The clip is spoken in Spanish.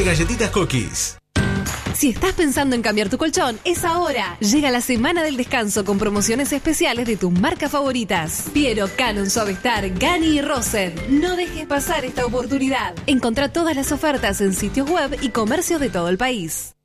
de galletitas Cookies. Si estás pensando en cambiar tu colchón, es ahora. Llega la semana del descanso con promociones especiales de tus marcas favoritas. Piero, Canon, Suavestar, Gani y Rosen. No dejes pasar esta oportunidad. Encontrá todas las ofertas en sitios web y comercios de todo el país.